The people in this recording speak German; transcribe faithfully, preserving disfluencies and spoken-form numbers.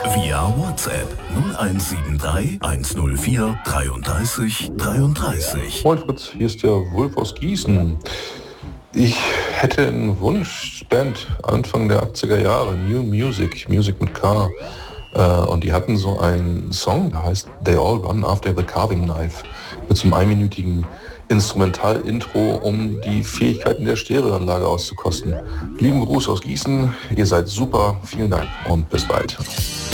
Via WhatsApp null eins sieben drei eins null vier dreiunddreißig dreiunddreißig. Moin Fritz, hier ist der Wolf aus Gießen. Ich hätte einen Wunsch, Band Anfang der achtziger Jahre, New Music, Music mit K. Äh, und die hatten so einen Song, der heißt They All Run After the Carving Knife, mit so einem einminütigen Instrumental-Intro, um die Fähigkeiten der Stereoanlage auszukosten. Lieben Gruß aus Gießen, ihr seid super, vielen Dank und bis bald.